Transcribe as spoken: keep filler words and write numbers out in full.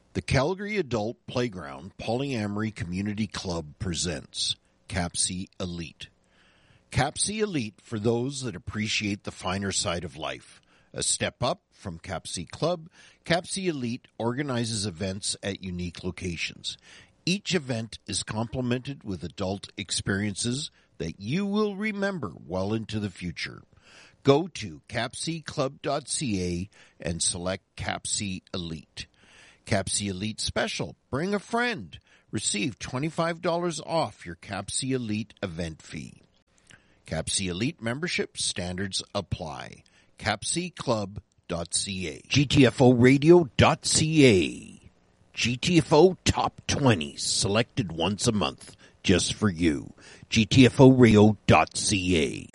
The Calgary Adult Playground Polyamory Community Club presents CAPSI Elite. CAPSI Elite for those that appreciate the finer side of life. A step up from CAPSI Club, CAPSI Elite organizes events at unique locations. Each event is complemented with adult experiences that you will remember well into the future. Go to capsi club dot c a and select CAPSI Elite. CAPSI Elite Special. Bring a friend. Receive twenty-five dollars off your CAPSI Elite event fee. CAPSI Elite membership standards apply. capsi club dot c a. G T F O radio dot c a. G T F O Top twenty, selected once a month, just for you. G T F O radio dot c a.